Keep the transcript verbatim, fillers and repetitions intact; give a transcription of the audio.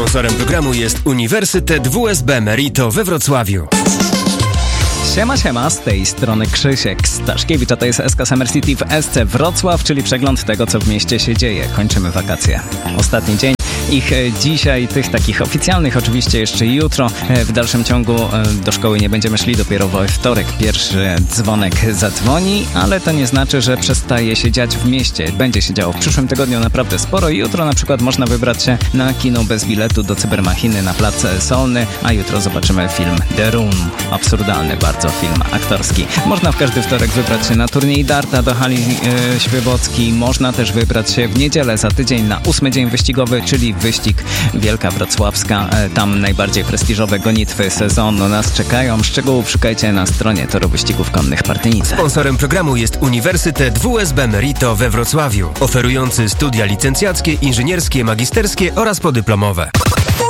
Sponsorem programu jest Uniwersytet W S B Merito we Wrocławiu. Siema, siema, z tej strony Krzysiek Staszkiewicz, a to jest S K Summer City w S C Wrocław, czyli przegląd tego, co w mieście się dzieje. Kończymy wakacje. Ostatni dzień ich dzisiaj, tych takich oficjalnych, oczywiście jeszcze jutro. W dalszym ciągu do szkoły nie będziemy szli, dopiero we wtorek pierwszy dzwonek zadzwoni, ale to nie znaczy, że przestaje się dziać w mieście. Będzie się działo w przyszłym tygodniu naprawdę sporo. Jutro na przykład można wybrać się na kino bez biletu do Cybermachiny na Plac Solny, a jutro zobaczymy film The Room. Absurdalny bardzo film aktorski. Można w każdy wtorek wybrać się na turniej darta do hali yy, Świebockiej. Można też wybrać się w niedzielę za tydzień na ósmy dzień wyścigowy, czyli wyścig Wielka Wrocławska. Tam najbardziej prestiżowe gonitwy sezonu nas czekają. Szczegółów szukajcie na stronie Toru Wyścigów Konnych Partynice. Sponsorem programu jest Uniwersytet W S B Merito we Wrocławiu, oferujący studia licencjackie, inżynierskie, magisterskie oraz podyplomowe.